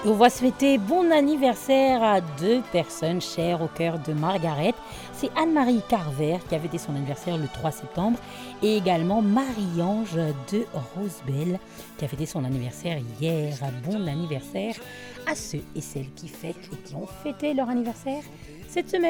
On va souhaiter bon anniversaire à deux personnes chères au cœur de Margaret. C'est Anne-Marie Carver qui a fêté son anniversaire le 3 septembre et également Marie-Ange de Rosebel qui a fêté son anniversaire hier. Bon anniversaire à ceux et celles qui fêtent et qui ont fêté leur anniversaire cette semaine.